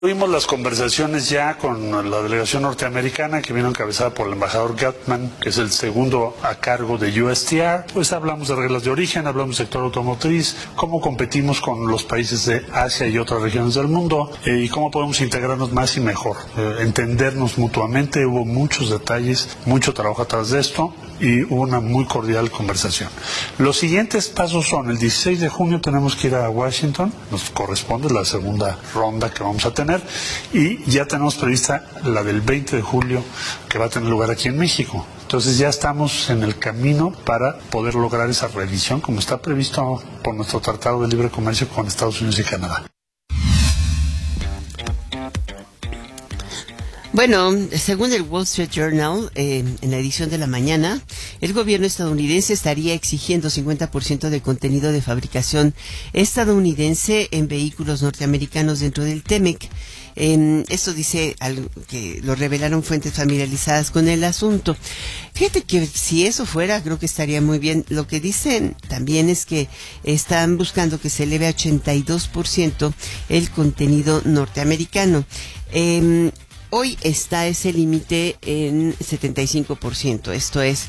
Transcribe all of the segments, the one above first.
Tuvimos las conversaciones ya con la delegación norteamericana que vino encabezada por el embajador Gutman, que es el segundo a cargo de USTR. Pues hablamos de reglas de origen, hablamos del sector automotriz, cómo competimos con los países de Asia y otras regiones del mundo y cómo podemos integrarnos más y mejor, entendernos mutuamente. Hubo muchos detalles, mucho trabajo atrás de esto y hubo una muy cordial conversación. Los siguientes pasos son: el 16 de junio tenemos que ir a Washington, nos corresponde la segunda ronda que vamos a tener, y ya tenemos prevista la del 20 de julio que va a tener lugar aquí en México. Entonces ya estamos en el camino para poder lograr esa revisión como está previsto por nuestro Tratado de Libre Comercio con Estados Unidos y Canadá. Bueno, según el Wall Street Journal, en la edición de la mañana, el gobierno estadounidense estaría exigiendo 50% de contenido de fabricación estadounidense en vehículos norteamericanos dentro del TEMEC. Esto dice algo que lo revelaron fuentes familiarizadas con el asunto. Fíjate que si eso fuera, creo que estaría muy bien. Lo que dicen también es que están buscando que se eleve a 82% el contenido norteamericano. Hoy está ese límite en 75%. Esto es,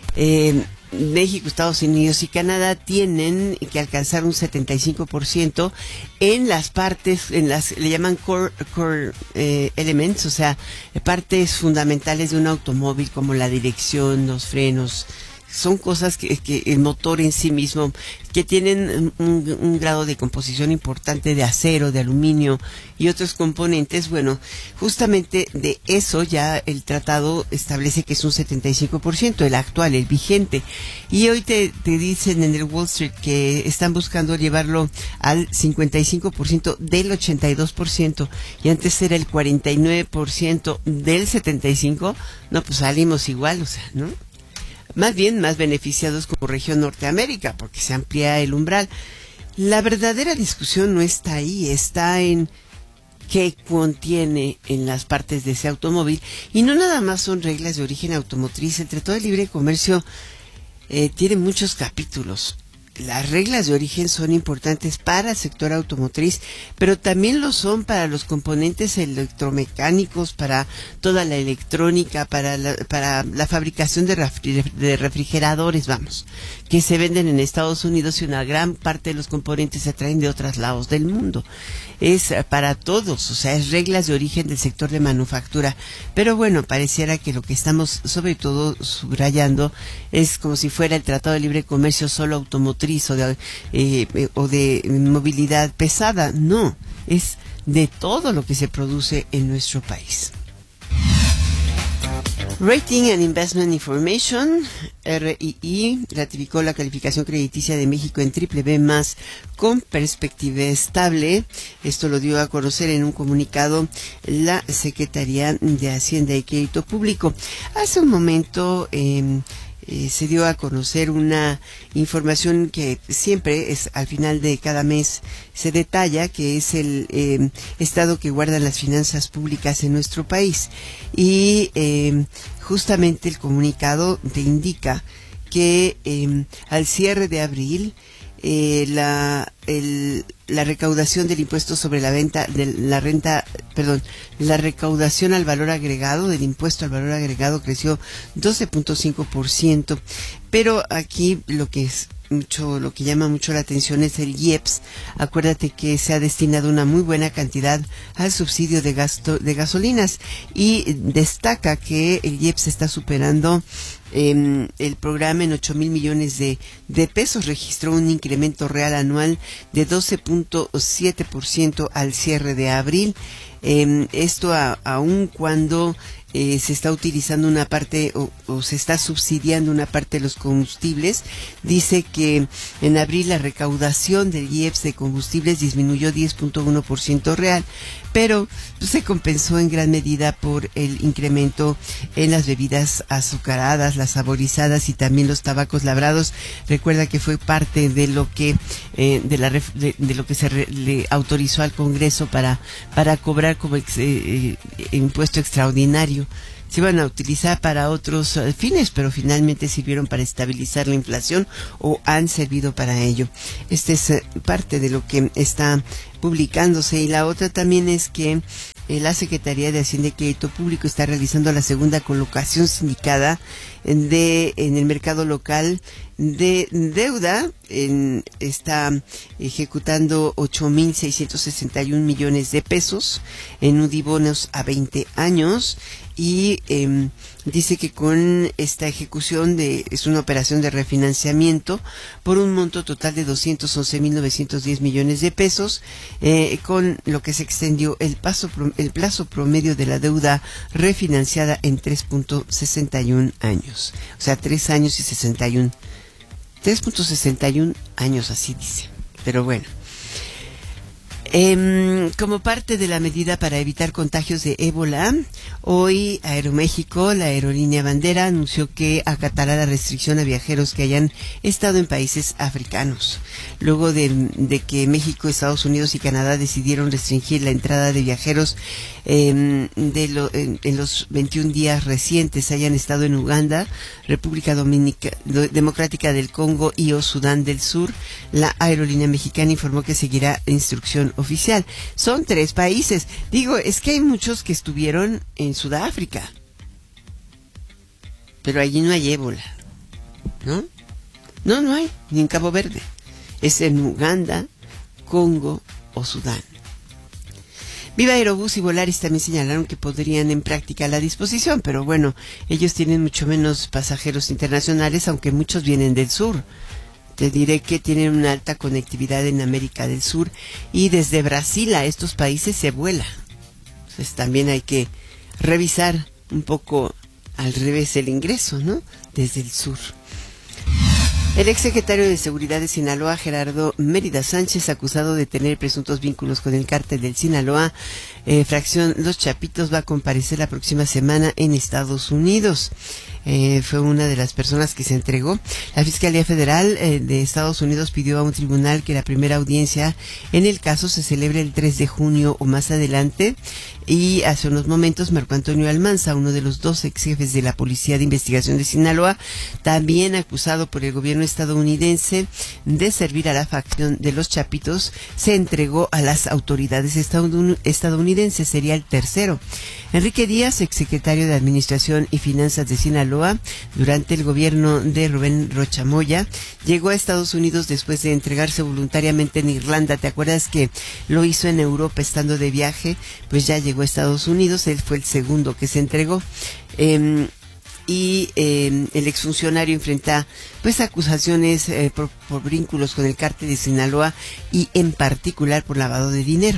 México, Estados Unidos y Canadá tienen que alcanzar un 75% en las partes, le llaman core elements, o sea, partes fundamentales de un automóvil como la dirección, los frenos. Son cosas que el motor en sí mismo, que tienen un grado de composición importante de acero, de aluminio y otros componentes. Bueno, justamente de eso ya el tratado establece que es un 75%, el actual, el vigente. Y hoy te dicen en el Wall Street que están buscando llevarlo al 55% del 82%, y antes era el 49% del 75%. No, pues salimos igual, o sea, ¿no? Más bien más beneficiados como región Norteamérica, porque se amplía el umbral. La verdadera discusión no está ahí, está en qué contiene en las partes de ese automóvil, y no nada más son reglas de origen automotriz. El Tratado de Libre Comercio tiene muchos capítulos. Las reglas de origen son importantes para el sector automotriz, pero también lo son para los componentes electromecánicos, para toda la electrónica, para la fabricación de refrigeradores, que se venden en Estados Unidos, y una gran parte de los componentes se traen de otros lados del mundo. Es para todos, o sea, es reglas de origen del sector de manufactura. Pero bueno, pareciera que lo que estamos sobre todo subrayando es como si fuera el Tratado de Libre Comercio solo automotriz o de movilidad pesada. No, es de todo lo que se produce en nuestro país. Rating and Investment Information, RII, ratificó la calificación crediticia de México en BBB+, con perspectiva estable. Esto lo dio a conocer en un comunicado la Secretaría de Hacienda y Crédito Público. Hace un momento se dio a conocer una información que siempre es al final de cada mes se detalla, que es el estado que guardan las finanzas públicas en nuestro país. Y justamente el comunicado te indica que al cierre de abril la recaudación del impuesto sobre la venta de la recaudación al valor agregado del impuesto al valor agregado creció 12.5%, pero aquí lo que llama mucho la atención es el IEPS. Acuérdate que se ha destinado una muy buena cantidad al subsidio de gasto de gasolinas, y destaca que el IEPS está superando el programa en 8,000 millones de pesos. Registró un incremento real anual de 12.7% al cierre de abril. Esto aun cuando se está utilizando una parte o se está subsidiando una parte de los combustibles. Dice que en abril la recaudación del IEPS de combustibles disminuyó 10.1% real, pero se compensó en gran medida por el incremento en las bebidas azucaradas, las saborizadas y también los tabacos labrados. Recuerda que fue parte de lo que de lo que le autorizó al Congreso para cobrar como impuesto extraordinario. se iban a utilizar para otros fines, pero finalmente sirvieron para estabilizar la inflación o han servido para ello. Esta es parte de lo que está publicándose, y la otra también es que la Secretaría de Hacienda y Crédito Público está realizando la segunda colocación sindicada en el mercado local de deuda. Está ejecutando 8.661 millones de pesos en UDIbonos a 20 años, y dice que con esta ejecución es una operación de refinanciamiento por un monto total de 211.910 millones de pesos, con lo que se extendió el plazo promedio de la deuda refinanciada en 3.61 años. O sea, 3 años y 3.61 años, así dice. Pero bueno. Como parte de la medida para evitar contagios de ébola, hoy Aeroméxico, la aerolínea bandera, anunció que acatará la restricción a viajeros que hayan estado en países africanos. Luego de que México, Estados Unidos y Canadá decidieron restringir la entrada de viajeros en los 21 días recientes hayan estado en Uganda, República Democrática del Congo y o Sudán del Sur, la aerolínea mexicana informó que seguirá instrucción oficial. Son 3 países. Digo, es que hay muchos que estuvieron en Sudáfrica, pero allí no hay ébola, ¿no? No hay, ni en Cabo Verde. Es en Uganda, Congo o Sudán. Viva Aerobús y Volaris también señalaron que podrían en práctica la disposición, pero bueno, ellos tienen mucho menos pasajeros internacionales, aunque muchos vienen del sur. Te diré que tienen una alta conectividad en América del Sur, y desde Brasil a estos países se vuela. Entonces también hay que revisar un poco al revés el ingreso, ¿no? Desde el sur. El exsecretario de Seguridad de Sinaloa, Gerardo Mérida Sánchez, acusado de tener presuntos vínculos con el cártel del Sinaloa, fracción Los Chapitos, va a comparecer la próxima semana en Estados Unidos. Fue una de las personas que se entregó. La Fiscalía Federal de Estados Unidos pidió a un tribunal que la primera audiencia en el caso se celebre el 3 de junio o más adelante. Y hace unos momentos Marco Antonio Almanza, uno de los 2 ex jefes de la Policía de Investigación de Sinaloa, también acusado por el gobierno estadounidense de servir a la facción de Los Chapitos, se entregó a las autoridades estadounidenses. Sería el tercero. Enrique Díaz, exsecretario de Administración y Finanzas de Sinaloa, durante el gobierno de Rubén Rocha Moya, llegó a Estados Unidos después de entregarse voluntariamente en Irlanda. ¿Te acuerdas que lo hizo en Europa estando de viaje? Pues ya llegó a Estados Unidos, él fue el segundo que se entregó. El exfuncionario enfrenta pues acusaciones por vínculos con el cártel de Sinaloa, y en particular por lavado de dinero.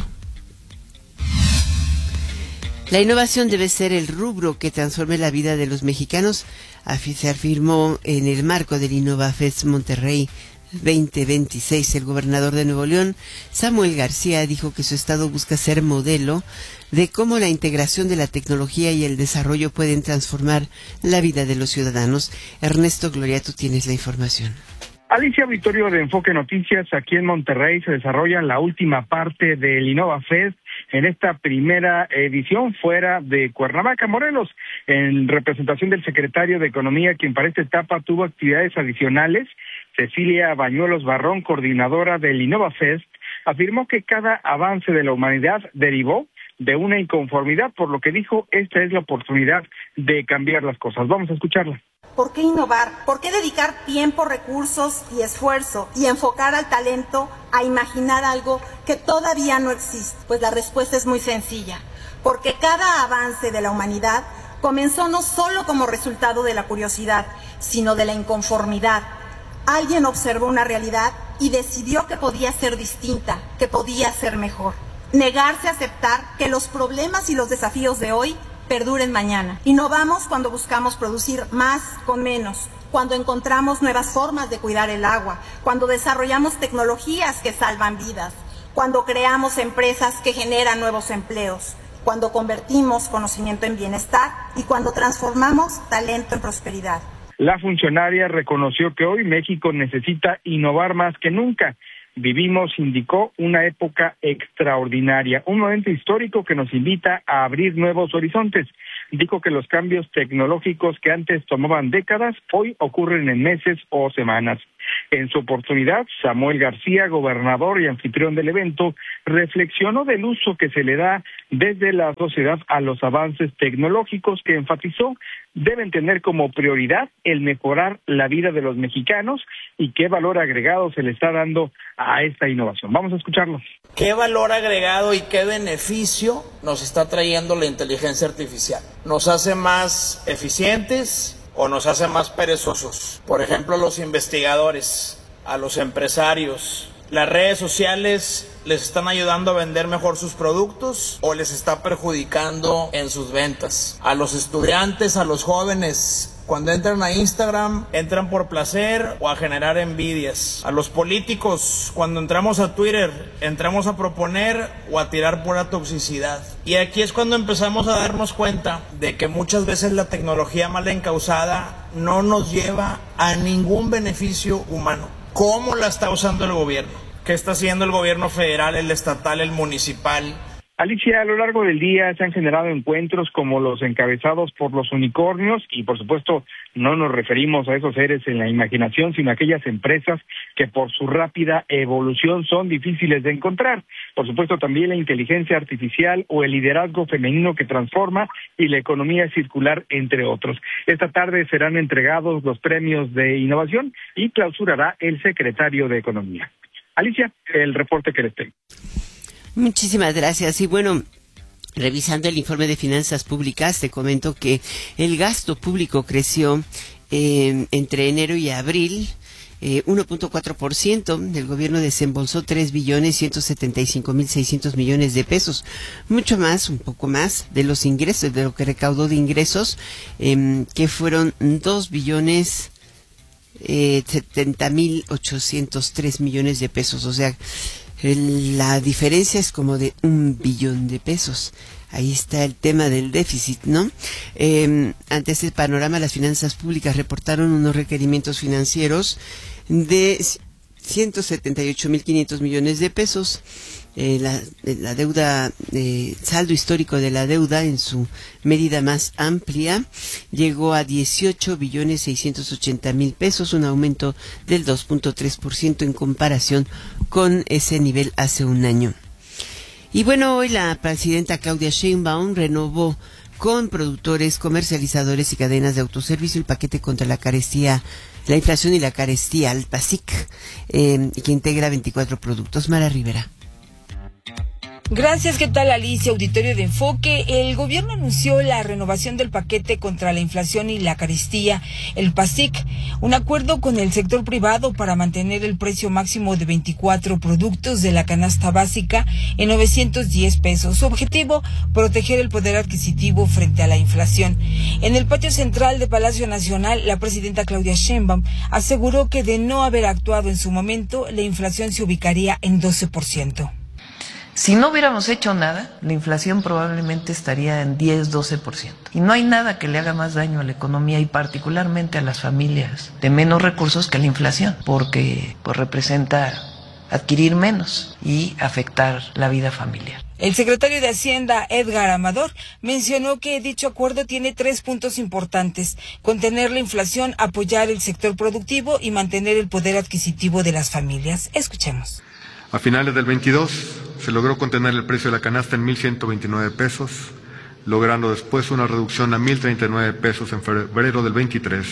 La innovación debe ser el rubro que transforme la vida de los mexicanos, se afirmó en el marco del InnovaFest Monterrey 2026. El gobernador de Nuevo León, Samuel García, dijo que su estado busca ser modelo de cómo la integración de la tecnología y el desarrollo pueden transformar la vida de los ciudadanos. Ernesto Gloria, tú tienes la información. Alicia, Victorio de Enfoque Noticias. Aquí en Monterrey se desarrolla la última parte del InnovaFest en esta primera edición fuera de Cuernavaca, Morelos, en representación del secretario de Economía, quien para esta etapa tuvo actividades adicionales. Cecilia Bañuelos Barrón, coordinadora del InnovaFest, afirmó que cada avance de la humanidad derivó de una inconformidad, por lo que dijo, esta es la oportunidad de cambiar las cosas. Vamos a escucharla. ¿Por qué innovar? ¿Por qué dedicar tiempo, recursos y esfuerzo y enfocar al talento a imaginar algo que todavía no existe? Pues la respuesta es muy sencilla. Porque cada avance de la humanidad comenzó no solo como resultado de la curiosidad, sino de la inconformidad. Alguien observó una realidad y decidió que podía ser distinta, que podía ser mejor. Negarse a aceptar que los problemas y los desafíos de hoy perduren mañana. Innovamos cuando buscamos producir más con menos, cuando encontramos nuevas formas de cuidar el agua, cuando desarrollamos tecnologías que salvan vidas, cuando creamos empresas que generan nuevos empleos, cuando convertimos conocimiento en bienestar y cuando transformamos talento en prosperidad. La funcionaria reconoció que hoy México necesita innovar más que nunca. Vivimos, indicó, una época extraordinaria, un momento histórico que nos invita a abrir nuevos horizontes. dijo que los cambios tecnológicos que antes tomaban décadas, hoy ocurren en meses o semanas. En su oportunidad, Samuel García, gobernador y anfitrión del evento, reflexionó del uso que se le da desde la sociedad a los avances tecnológicos que enfatizó deben tener como prioridad el mejorar la vida de los mexicanos y qué valor agregado se le está dando a esta innovación. Vamos a escucharlo. ¿Qué valor agregado y qué beneficio nos está trayendo la inteligencia artificial? ¿Nos hace más eficientes o nos hace más perezosos? Por ejemplo, los investigadores, a los empresarios, ¿las redes sociales les están ayudando a vender mejor sus productos o les está perjudicando en sus ventas? A los estudiantes, a los jóvenes, cuando entran a Instagram, ¿entran por placer o a generar envidias? A los políticos, cuando entramos a Twitter, ¿entramos a proponer o a tirar pura toxicidad? Y aquí es cuando empezamos a darnos cuenta de que muchas veces la tecnología mal encausada no nos lleva a ningún beneficio humano. ¿Cómo la está usando el gobierno? ¿Qué está haciendo el gobierno federal, el estatal, el municipal? Alicia, a lo largo del día se han generado encuentros como los encabezados por los unicornios y por supuesto no nos referimos a esos seres en la imaginación, sino a aquellas empresas que por su rápida evolución son difíciles de encontrar. Por supuesto también la inteligencia artificial o el liderazgo femenino que transforma y la economía circular, entre otros. Esta tarde serán entregados los premios de innovación y clausurará el secretario de Economía. Alicia, el reporte que les tengo. Muchísimas gracias. Y bueno, revisando el informe de finanzas públicas, te comento que el gasto público creció entre enero y abril 1.4%. El gobierno desembolsó 3.175.600 millones de pesos, mucho más, un poco más de los ingresos, de lo que recaudó de ingresos, que fueron 2.070.803 millones de pesos. O sea, la diferencia es como de 1 billón de pesos. Ahí está el tema del déficit, ¿no? Ante este panorama, las finanzas públicas reportaron unos requerimientos financieros de 178.500 millones de pesos. La deuda, saldo histórico de la deuda en su medida más amplia llegó a 18.680.000 pesos, un aumento del 2.3% en comparación con ese nivel hace un año. Y bueno, hoy la presidenta Claudia Sheinbaum renovó con productores, comercializadores y cadenas de autoservicio el paquete contra la carestía, la inflación y la carestía, el PASIC, que integra 24 productos. Mara Rivera. Gracias, ¿qué tal, Alicia? Auditorio de Enfoque. El gobierno anunció la renovación del paquete contra la inflación y la carestía, el PASIC, un acuerdo con el sector privado para mantener el precio máximo de 24 productos de la canasta básica en 910 pesos. Su objetivo, proteger el poder adquisitivo frente a la inflación. En el patio central de Palacio Nacional, la presidenta Claudia Sheinbaum aseguró que de no haber actuado en su momento, la inflación se ubicaría en 12%. Si no hubiéramos hecho nada, la inflación probablemente estaría en 10-12%. Y no hay nada que le haga más daño a la economía y particularmente a las familias de menos recursos que la inflación, porque pues representa adquirir menos y afectar la vida familiar. El secretario de Hacienda, Edgar Amador, mencionó que dicho acuerdo tiene 3 puntos importantes: contener la inflación, apoyar el sector productivo y mantener el poder adquisitivo de las familias. Escuchemos. A finales del 22 se logró contener el precio de la canasta en 1.129 pesos, logrando después una reducción a 1.039 pesos en febrero del 23,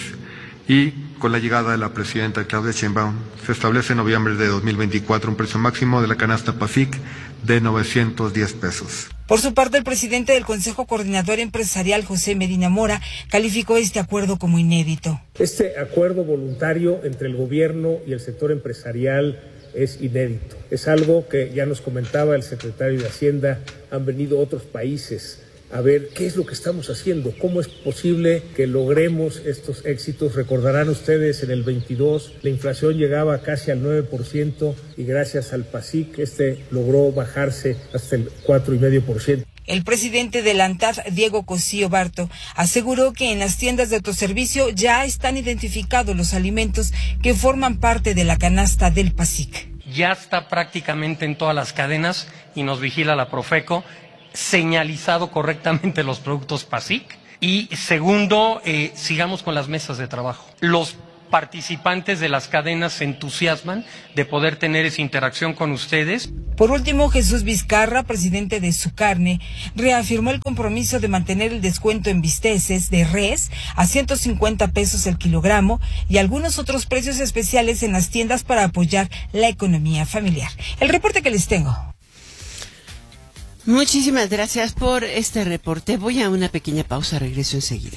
y con la llegada de la presidenta Claudia Sheinbaum se establece en noviembre de 2024 un precio máximo de la canasta PASIC de 910 pesos. Por su parte, el presidente del Consejo Coordinador Empresarial, José Medina Mora, calificó este acuerdo como inédito. Este acuerdo voluntario entre el gobierno y el sector empresarial es inédito. Es algo que ya nos comentaba el secretario de Hacienda, han venido otros países a ver qué es lo que estamos haciendo, cómo es posible que logremos estos éxitos. Recordarán ustedes, en el 22 la inflación llegaba casi al 9% y gracias al PASIC logró bajarse hasta el 4,5%. El presidente de la ANTAD, Diego Cosío Barto, aseguró que en las tiendas de autoservicio ya están identificados los alimentos que forman parte de la canasta del PASIC. Ya está prácticamente en todas las cadenas y nos vigila la Profeco, señalizado correctamente los productos PASIC Y segundo, sigamos con las mesas de trabajo. Los participantes de las cadenas se entusiasman de poder tener esa interacción con ustedes. Por último, Jesús Vizcarra, presidente de Sucarne, reafirmó el compromiso de mantener el descuento en bisteces de res a 150 pesos el kilogramo y algunos otros precios especiales en las tiendas para apoyar la economía familiar. El reporte que les tengo. Muchísimas gracias por este reporte. Voy a una pequeña pausa, regreso enseguida.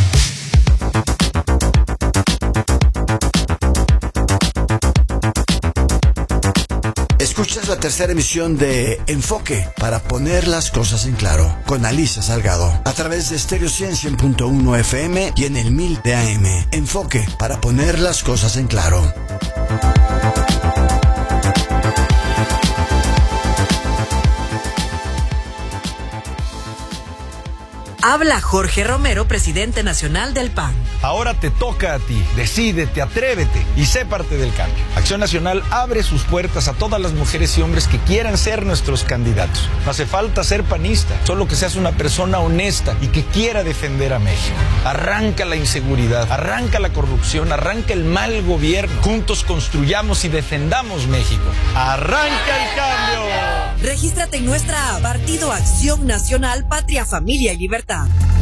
Escuchas la tercera emisión de Enfoque para poner las cosas en claro con Alicia Salgado a través de Stereo 100.1 FM y en el 1000 de AM. Enfoque para poner las cosas en claro. Habla Jorge Romero, presidente nacional del PAN. Ahora te toca a ti. Decídete, atrévete y sé parte del cambio. Acción Nacional abre sus puertas a todas las mujeres y hombres que quieran ser nuestros candidatos. No hace falta ser panista, solo que seas una persona honesta y que quiera defender a México. Arranca la inseguridad, arranca la corrupción, arranca el mal gobierno. Juntos construyamos y defendamos México. ¡Arranca el cambio! Regístrate en nuestra app Partido Acción Nacional, Patria, Familia y Libertad.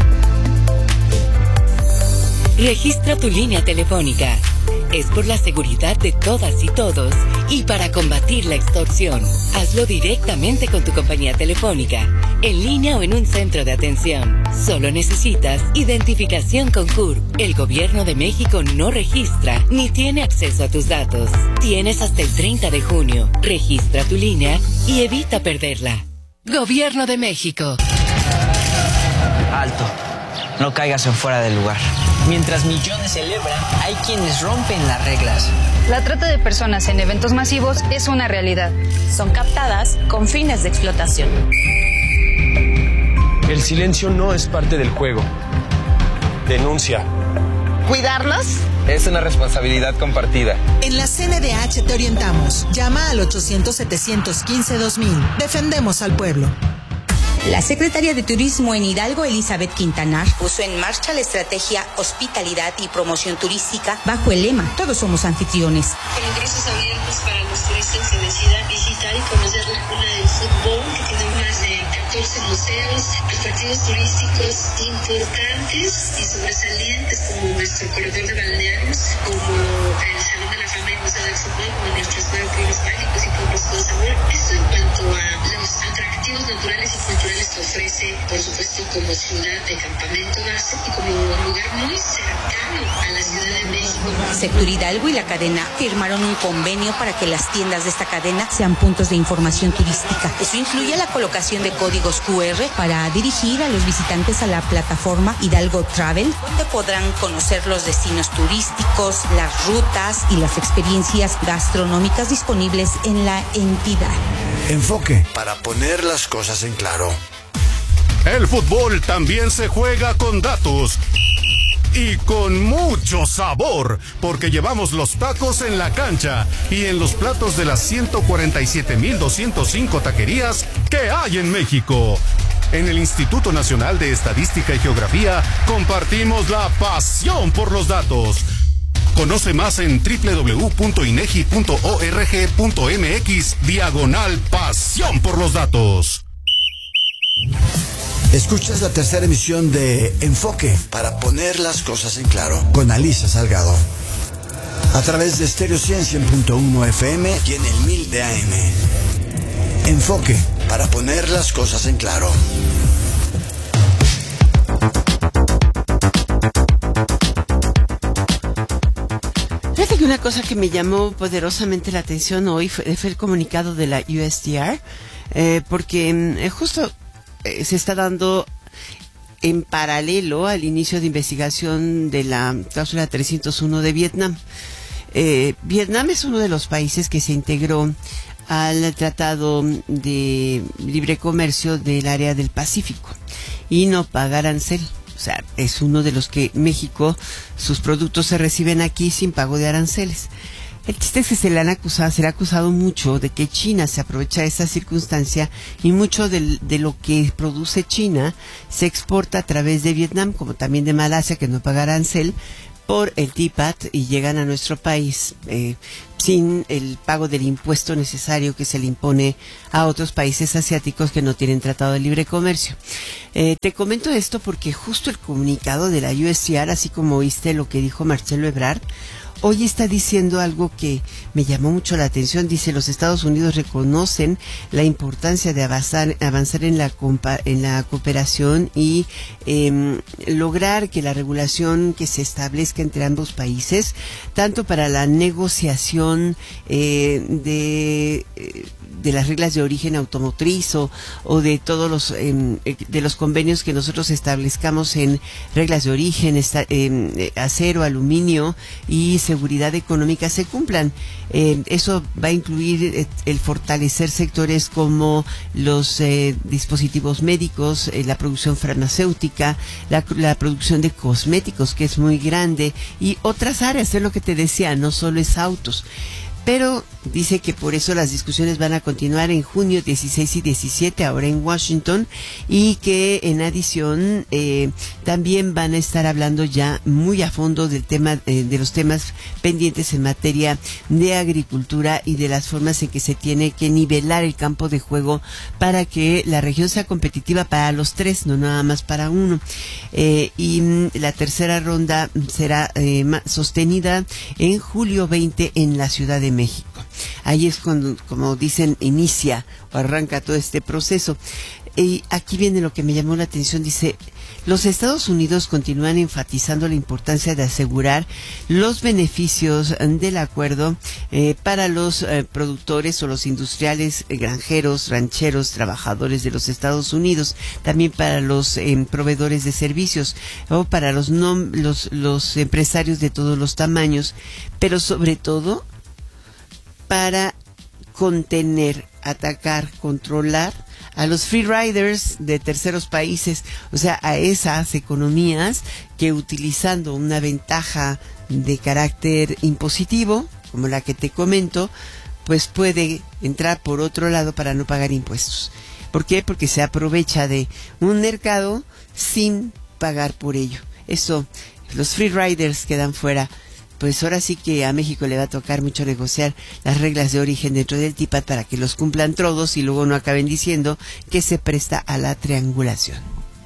Registra tu línea telefónica. Es por la seguridad de todas y todos y para combatir la extorsión. Hazlo directamente con tu compañía telefónica, en línea o en un centro de atención. Solo necesitas identificación con CURP. El Gobierno de México no registra ni tiene acceso a tus datos. Tienes hasta el 30 de junio. Registra tu línea y evita perderla. Gobierno de México. Alto. No caigas en fuera del lugar. Mientras millones celebran, hay quienes rompen las reglas. La trata de personas en eventos masivos es una realidad. Son captadas con fines de explotación. El silencio no es parte del juego. Denuncia. ¿Cuidarnos? Es una responsabilidad compartida. En la CNDH te orientamos. Llama al 800-715-2000. Defendemos al pueblo. La secretaria de Turismo en Hidalgo, Elizabeth Quintanar, puso en marcha la estrategia Hospitalidad y Promoción Turística bajo el lema Todos somos anfitriones. Con ingresos abiertos para los turistas que decidan visitar y conocer la cuna del fútbol, que tiene más de 14 museos, los partidos turísticos importantes y sobresalientes como nuestro corredor de balnearios, como el Salón de la Fama y Museo del Fútbol, como nuestros nuevos pueblos mágicos y pueblos con sabor. Esto en cuanto a los atractivos naturales y culturales que ofrece, por supuesto, como ciudad de campamento base y como lugar muy cercano a la Ciudad de México. Sector Hidalgo y la cadena firmaron un convenio para que las tiendas de esta cadena sean puntos de información turística. Eso incluye la colocación de códigos QR para dirigir a los visitantes a la plataforma Hidalgo Travel, donde podrán conocer los destinos turísticos, las rutas y las experiencias gastronómicas disponibles en la entidad. Enfoque para poner las cosas en claro. El fútbol también se juega con datos y con mucho sabor, porque llevamos los tacos en la cancha y en los platos de las 147,205 taquerías que hay en México. En el Instituto Nacional de Estadística y Geografía compartimos la pasión por los datos. Conoce más en www.inegi.org.mx/pasión por los datos. Escuchas la tercera emisión de Enfoque para poner las cosas en claro con Alicia Salgado a través de Stereo 100.1 FM y en el 1000 de AM. Enfoque para poner las cosas en claro. Fíjate que una cosa que me llamó poderosamente la atención hoy fue el comunicado de la USTR, porque justo se está dando en paralelo al inicio de investigación de la cláusula 301 de Vietnam. Vietnam es uno de los países que se integró al Tratado de Libre Comercio del Área del Pacífico y no paga arancel. O sea, es uno de los que México, sus productos se reciben aquí sin pago de aranceles. El chiste es que será acusado mucho de que China se aprovecha de esa circunstancia y mucho de lo que produce China se exporta a través de Vietnam, como también de Malasia, que no paga arancel por el TPAT y llegan a nuestro país sin el pago del impuesto necesario que se le impone a otros países asiáticos que no tienen tratado de libre comercio. Te comento esto porque justo el comunicado de la USTR, así como oíste lo que dijo Marcelo Ebrard, hoy está diciendo algo que me llamó mucho la atención. Dice: los Estados Unidos reconocen la importancia de avanzar en la cooperación y lograr que la regulación que se establezca entre ambos países, tanto para la negociación de las reglas de origen automotriz o de todos los convenios que nosotros establezcamos en reglas de origen, acero, aluminio y seguridad económica, se cumplan. Eso va a incluir el fortalecer sectores como los dispositivos médicos, la producción farmacéutica, la producción de cosméticos, que es muy grande, y otras áreas. Es lo que te decía, no solo es autos. Pero dice que por eso las discusiones van a continuar en junio 16 y 17, ahora en Washington, y que en adición también van a estar hablando ya muy a fondo del tema de los temas pendientes en materia de agricultura y de las formas en que se tiene que nivelar el campo de juego para que la región sea competitiva para los tres, no nada más para uno. Y la tercera ronda será sostenida en julio 20 en la Ciudad de México. Ahí es cuando, como dicen, inicia o arranca todo este proceso. Y aquí viene lo que me llamó la atención. Dice: los Estados Unidos continúan enfatizando la importancia de asegurar los beneficios del acuerdo para los productores o los industriales, granjeros, rancheros, trabajadores de los Estados Unidos, también para los proveedores de servicios o para los empresarios de todos los tamaños, pero sobre todo para contener, atacar, controlar a los free riders de terceros países, o sea, a esas economías que, utilizando una ventaja de carácter impositivo, como la que te comento, pues puede entrar por otro lado para no pagar impuestos. ¿Por qué? Porque se aprovecha de un mercado sin pagar por ello. Eso, los free riders quedan fuera. Pues ahora sí que a México le va a tocar mucho negociar las reglas de origen dentro del TPAT para que los cumplan todos y luego no acaben diciendo que se presta a la triangulación.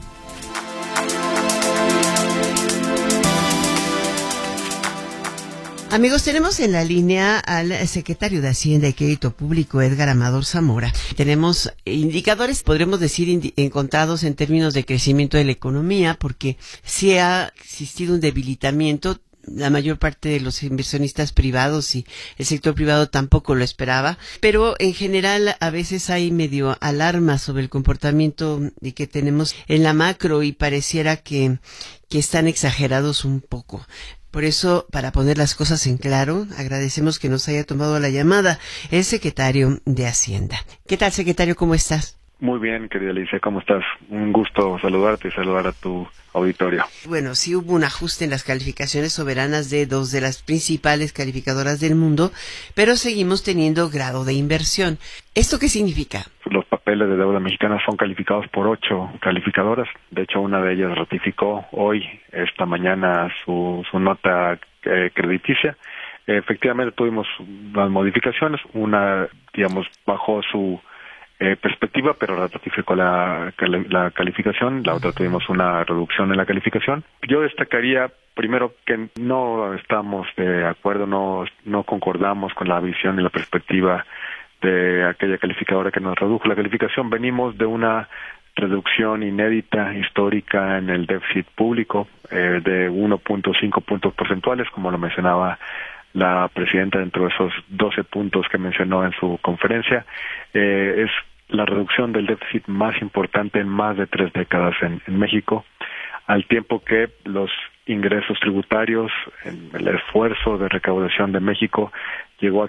Amigos, tenemos en la línea al secretario de Hacienda y Crédito Público, Edgar Amador Zamora. Tenemos indicadores, podremos decir, encontrados en términos de crecimiento de la economía, porque sí ha existido un debilitamiento. La mayor parte de los inversionistas privados y el sector privado tampoco lo esperaba, pero en general a veces hay medio alarma sobre el comportamiento que tenemos en la macro y pareciera que están exagerados un poco. Por eso, para poner las cosas en claro, agradecemos que nos haya tomado la llamada el secretario de Hacienda. ¿Qué tal, secretario? ¿Cómo estás? Muy bien, querida Alicia, ¿cómo estás? Un gusto saludarte y saludar a tu auditorio. Bueno, sí hubo un ajuste en las calificaciones soberanas de dos de las principales calificadoras del mundo, pero seguimos teniendo grado de inversión. ¿Esto qué significa? Los papeles de deuda mexicana son calificados por 8 calificadoras. De hecho, una de ellas ratificó hoy, esta mañana, su nota crediticia. Efectivamente, tuvimos las modificaciones. Una, digamos, bajó su perspectiva, pero ratificó la calificación. La otra tuvimos una reducción en la calificación. Yo destacaría primero que no estamos de acuerdo, no concordamos con la visión y la perspectiva de aquella calificadora que nos redujo la calificación. Venimos de una reducción inédita, histórica en el déficit público de 1.5 puntos porcentuales, como lo mencionaba la presidenta dentro de esos 12 puntos que mencionó en su conferencia. Es la reducción del déficit más importante en más de 3 décadas en México, al tiempo que los ingresos tributarios, el esfuerzo de recaudación de México llegó a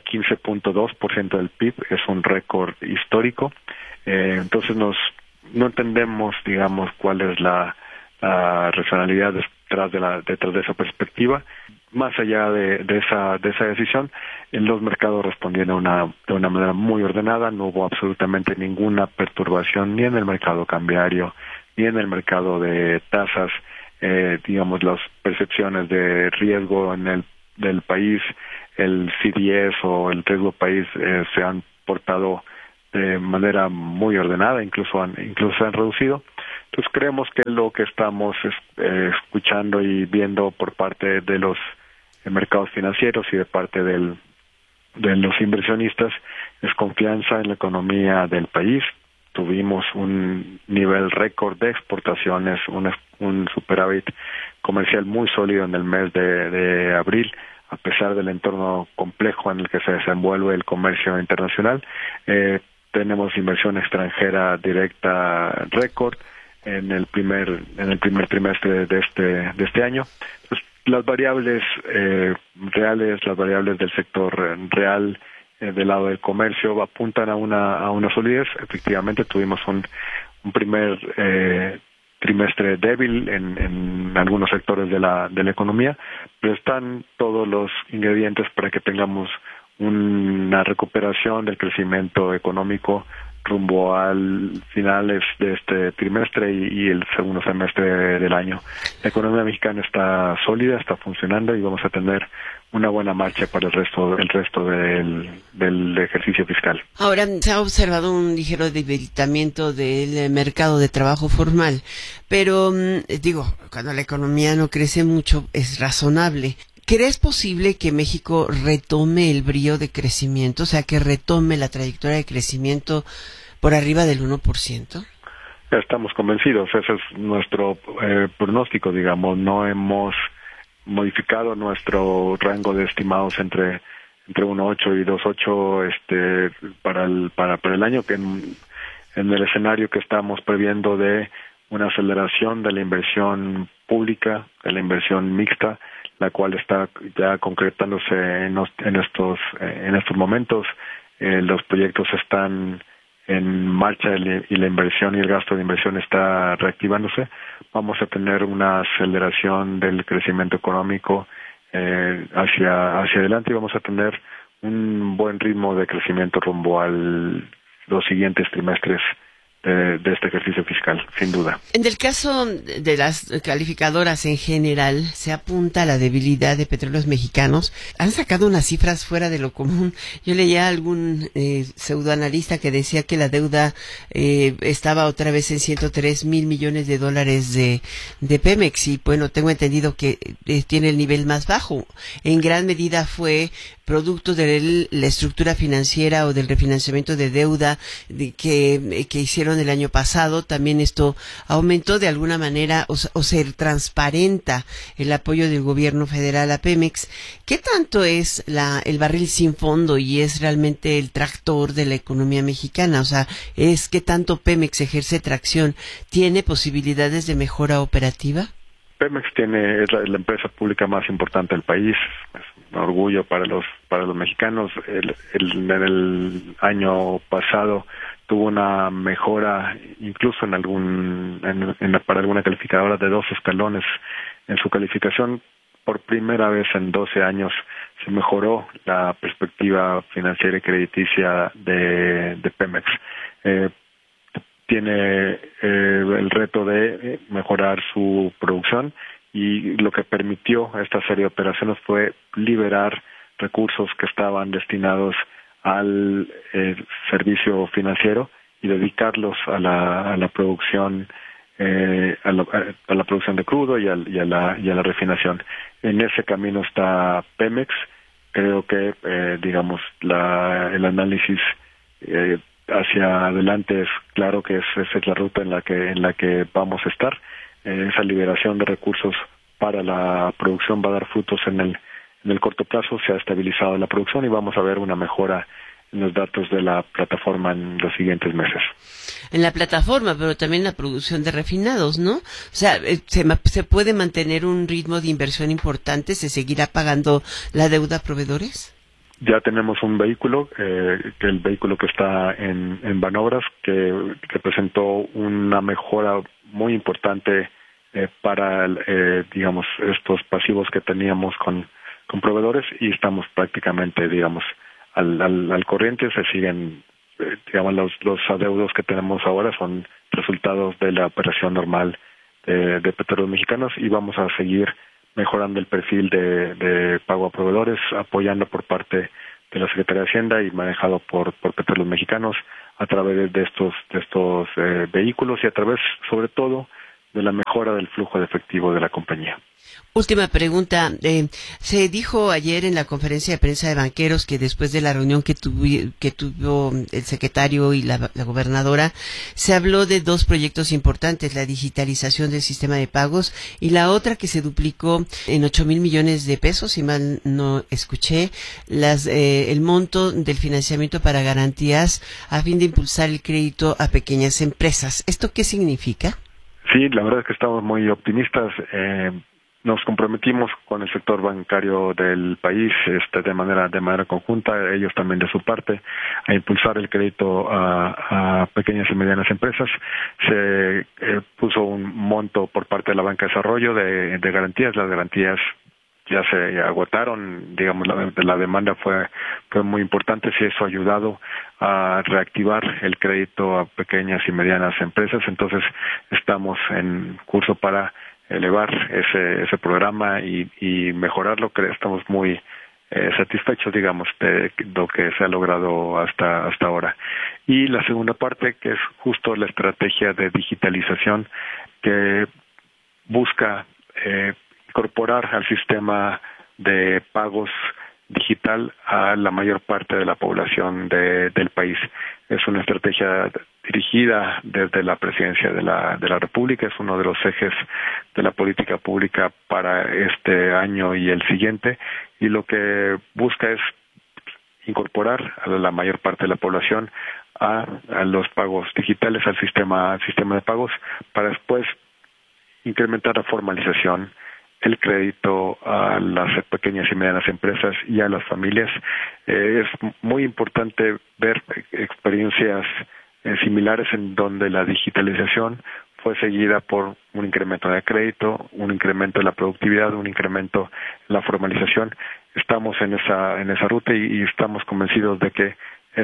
15.2% del PIB, es un récord histórico. Entonces no entendemos, digamos, cuál es la racionalidad detrás de esa perspectiva. más allá de esa decisión, los mercados respondieron de una manera muy ordenada. No hubo absolutamente ninguna perturbación ni en el mercado cambiario ni en el mercado de tasas. Digamos, las percepciones de riesgo del país, el CDS o el riesgo país se han portado de manera muy ordenada, incluso se han reducido. Entonces creemos que lo que estamos escuchando y viendo por parte de los mercados financieros y de parte de los inversionistas es confianza en la economía del país. Tuvimos un nivel récord de exportaciones, un superávit comercial muy sólido en el mes de abril, a pesar del entorno complejo en el que se desenvuelve el comercio internacional. Tenemos inversión extranjera directa récord en el primer trimestre de este año. Entonces, las variables reales, las variables del sector real del lado del comercio apuntan a una solidez. Efectivamente tuvimos un primer trimestre débil en algunos sectores de la economía, pero están todos los ingredientes para que tengamos una recuperación del crecimiento económico rumbo al finales de este trimestre y el segundo semestre del año. La economía mexicana está sólida, está funcionando y vamos a tener una buena marcha para el resto del ejercicio fiscal. Ahora, se ha observado un ligero debilitamiento del mercado de trabajo formal, pero cuando la economía no crece mucho es razonable. ¿Crees posible que México retome el brío de crecimiento, o sea, que retome la trayectoria de crecimiento por arriba del 1%? Estamos convencidos, ese es nuestro pronóstico, digamos. No hemos modificado nuestro rango de estimados entre 1.8 y 2.8 para el año, que en el escenario que estamos previendo de una aceleración de la inversión pública, de la inversión mixta, la cual está ya concretándose en estos momentos. Los proyectos están en marcha y la inversión y el gasto de inversión está reactivándose. Vamos a tener una aceleración del crecimiento económico hacia adelante y vamos a tener un buen ritmo de crecimiento rumbo a los siguientes trimestres de este ejercicio fiscal, sin duda. En el caso de las calificadoras en general, se apunta a la debilidad de Petróleos Mexicanos. Han sacado unas cifras fuera de lo común. Yo leía a algún pseudoanalista que decía que la deuda estaba otra vez en 103,000 millones de dólares de Pemex, y bueno, tengo entendido que tiene el nivel más bajo. En gran medida fue producto de la estructura financiera o del refinanciamiento de deuda que hicieron el año pasado. También esto aumentó de alguna manera o se transparenta el apoyo del gobierno federal a Pemex. ¿Qué tanto es el barril sin fondo y es realmente el tractor de la economía mexicana? O sea, ¿es qué tanto Pemex ejerce tracción? ¿Tiene posibilidades de mejora operativa? Pemex es la empresa pública más importante del país. Es un orgullo para los mexicanos. En el año pasado tuvo una mejora, incluso para alguna calificadora, de 2 escalones en su calificación. Por primera vez en 12 años se mejoró la perspectiva financiera y crediticia de Pemex. Tiene el reto de mejorar su producción, y lo que permitió esta serie de operaciones fue liberar recursos que estaban destinados al servicio financiero y dedicarlos a la producción a la producción de crudo y a la refinación. En ese camino está Pemex. Creo que el análisis hacia adelante es claro que esa es la ruta en la que vamos a estar. Esa liberación de recursos para la producción va a dar frutos en el corto plazo. Se ha estabilizado la producción y vamos a ver una mejora en los datos de la plataforma en los siguientes meses. En la plataforma, pero también la producción de refinados, ¿no? O sea, ¿se puede mantener un ritmo de inversión importante? ¿Se seguirá pagando la deuda a proveedores? Ya tenemos un vehículo, el vehículo que está en Banobras, que representó una mejora muy importante para, estos pasivos que teníamos con proveedores y estamos prácticamente, digamos, al corriente. Se siguen, digamos, los adeudos que tenemos ahora son resultados de la operación normal de Petróleos Mexicanos, y vamos a seguir mejorando el perfil de pago a proveedores, apoyando por parte de la Secretaría de Hacienda y manejado por Petróleos Mexicanos a través de estos vehículos, y a través, sobre todo, de la mejora del flujo de efectivo de la compañía. Última pregunta. Se dijo ayer en la conferencia de prensa de banqueros que después de la reunión que tuvo el secretario y la gobernadora, se habló de dos proyectos importantes: la digitalización del sistema de pagos y la otra que se duplicó en 8,000 millones de pesos, si mal no escuché, el monto del financiamiento para garantías a fin de impulsar el crédito a pequeñas empresas. ¿Esto qué significa? Sí, la verdad es que estamos muy optimistas. Nos comprometimos con el sector bancario del país de manera conjunta, ellos también de su parte, a impulsar el crédito a pequeñas y medianas empresas. Se puso un monto por parte de la Banca de Desarrollo de garantías. Las garantías ya se agotaron, digamos, la demanda fue muy importante, y eso ha ayudado a reactivar el crédito a pequeñas y medianas empresas. Entonces estamos en curso para elevar ese programa y mejorarlo. Estamos muy satisfechos, digamos, de lo que se ha logrado hasta ahora. Y la segunda parte, que es justo la estrategia de digitalización que busca incorporar al sistema de pagos digital a la mayor parte de la población del país. Es una estrategia dirigida desde la Presidencia de la República, es uno de los ejes de la política pública para este año y el siguiente, y lo que busca es incorporar a la mayor parte de la población a los pagos digitales, al sistema de pagos, para después incrementar la formalización, el crédito a las pequeñas y medianas empresas y a las familias. Es muy importante ver experiencias similares en donde la digitalización fue seguida por un incremento de crédito, un incremento de la productividad, un incremento en la formalización. Estamos en esa ruta y estamos convencidos de que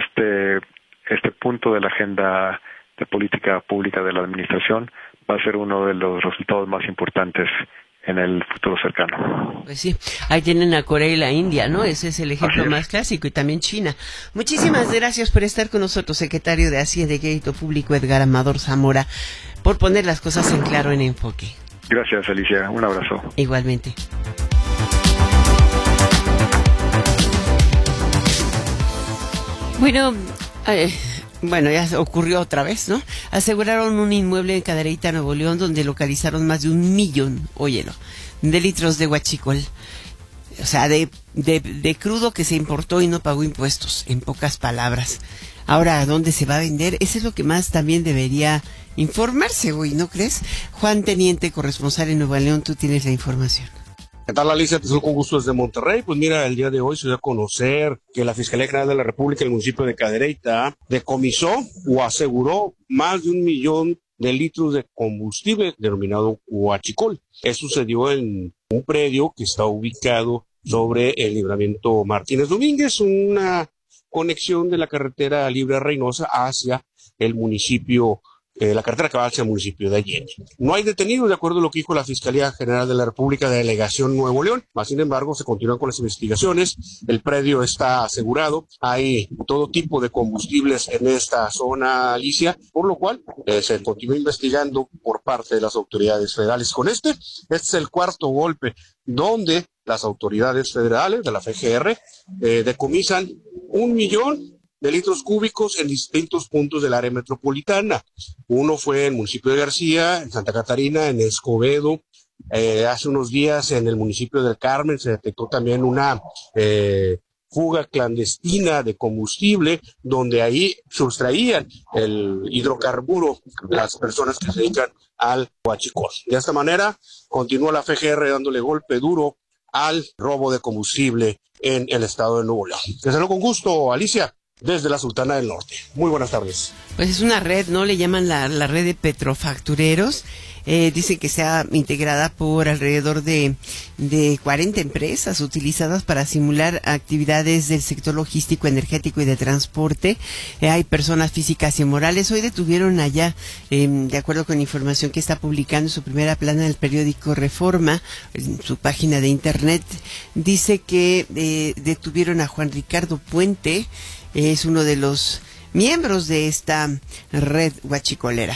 este punto de la agenda de política pública de la administración va a ser uno de los resultados más importantes en el futuro cercano. Pues sí, ahí tienen a Corea y la India, ¿no? Ese es el ejemplo más clásico, y también China. Muchísimas gracias por estar con nosotros, secretario de Hacienda y Crédito Público, Edgar Amador Zamora, por poner las cosas en claro en Enfoque. Gracias, Alicia. Un abrazo. Igualmente. Bueno, ya ocurrió otra vez, ¿no? Aseguraron un inmueble en Cadereyta, Nuevo León, donde localizaron más de 1 millón, óyelo, de litros de huachicol. O sea, de crudo que se importó y no pagó impuestos, en pocas palabras. Ahora, ¿a dónde se va a vender? Eso es lo que más también debería informarse hoy, ¿no crees? Juan Teniente, corresponsal en Nuevo León, tú tienes la información. ¿Qué tal, Alicia? Te saludo con gusto desde Monterrey. Pues mira, el día de hoy se dio a conocer que la Fiscalía General de la República, el municipio de Cadereyta, decomisó o aseguró más de 1 millón de litros de combustible denominado huachicol. Eso sucedió en un predio que está ubicado sobre el libramiento Martínez Domínguez, una conexión de la carretera Libre Reynosa hacia el municipio, la carretera que va hacia el municipio de Allende. No hay detenidos, de acuerdo a lo que dijo la Fiscalía General de la República de Delegación Nuevo León, mas sin embargo se continúan con las investigaciones. El predio está asegurado, hay todo tipo de combustibles en esta zona, Alicia, por lo cual se continúa investigando por parte de las autoridades federales. Con este es el cuarto golpe donde las autoridades federales de la FGR decomisan 1 millón de litros cúbicos en distintos puntos del área metropolitana. Uno fue en el municipio de García, en Santa Catarina, en Escobedo. Hace unos días en el municipio del Carmen se detectó también una fuga clandestina de combustible, donde ahí sustraían el hidrocarburo las personas que se dedican al huachicol. De esta manera, continúa la FGR dándole golpe duro al robo de combustible en el estado de Nuevo León. Te saludo con gusto, Alicia. desde la Sultana del Norte. Muy buenas tardes. Pues es una red, ¿no? Le llaman la red de petrofactureros. Dicen que está integrada por alrededor de 40 empresas utilizadas para simular actividades del sector logístico, energético y de transporte. Hay personas físicas y morales. Hoy detuvieron allá, de acuerdo con información que está publicando en su primera plana del periódico Reforma, en su página de internet, dice que detuvieron a Juan Ricardo Puente, es uno de los miembros de esta red huachicolera.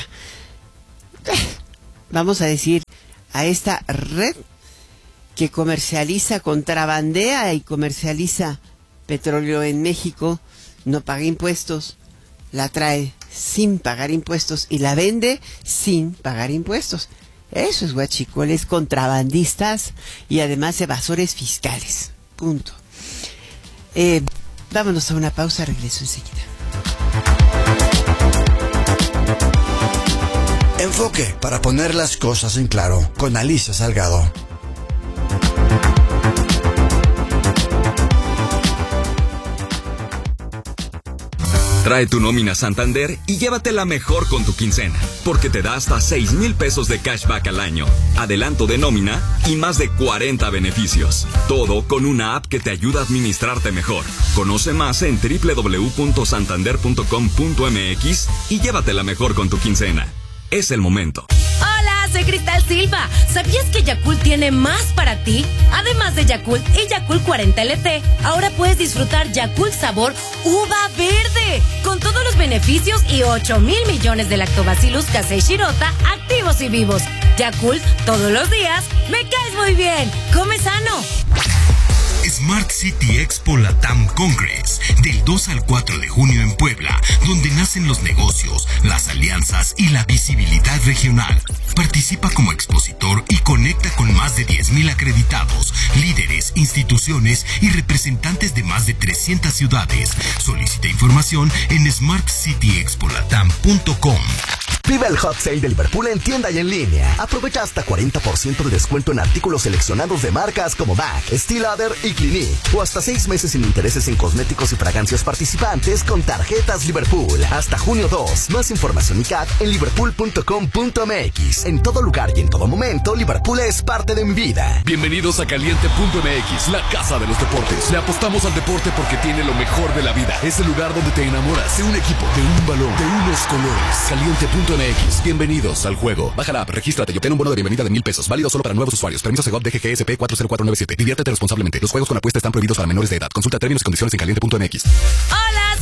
Vamos a decir, a esta red que comercializa, contrabandea y comercializa petróleo en México, no paga impuestos, la trae sin pagar impuestos y la vende sin pagar impuestos. Eso es huachicoles, contrabandistas y además evasores fiscales. Punto. Vámonos a una pausa, regreso enseguida. Enfoque para poner las cosas en claro con Alicia Salgado. Trae tu nómina Santander y llévatela mejor con tu quincena, porque te da hasta 6,000 pesos de cashback al año, adelanto de nómina y más de 40 beneficios. Todo con una app que te ayuda a administrarte mejor. Conoce más en www.santander.com.mx y llévatela mejor con tu quincena. Es el momento. Hola, soy Cristal Silva. ¿Sabías que Yakult tiene más para ti? Además de Yakult y Yakult 40 LT, ahora puedes disfrutar Yakult sabor uva verde, con todos los beneficios y 8,000 millones de lactobacillus casei shirota activos y vivos. Yakult, todos los días, me caes muy bien. Come sano. Smart City Expo Latam Congress, del 2 al 4 de junio en Puebla, donde nacen los negocios, las alianzas y la visibilidad regional. Participa como expositor y conecta con más de 10,000 acreditados, líderes, instituciones y representantes de más de 300 ciudades. Solicita información en smartcityexpolatam.com. Vive el Hot Sale de Liverpool en tienda y en línea. Aprovecha hasta 40% de descuento en artículos seleccionados de marcas como MAC, Steel Lauder y Clinique. O hasta 6 meses sin intereses en cosméticos y fragancias participantes con tarjetas Liverpool. Hasta junio 2. Más información y CAT en liverpool.com.mx. En todo lugar y en todo momento, Liverpool es parte de mi vida. Bienvenidos a Caliente.mx, la casa de los deportes. Le apostamos al deporte porque tiene lo mejor de la vida. Es el lugar donde te enamoras de un equipo, de un balón, de unos colores. Caliente.mx. Bienvenidos al juego. Baja la app, regístrate y obtén un bono de bienvenida de 1,000 pesos. Válido solo para nuevos usuarios. Permiso Segov DGGSP 40497. Diviértete responsablemente. Los juegos con apuesta están prohibidos para menores de edad. Consulta términos y condiciones en Caliente.mx. Hola,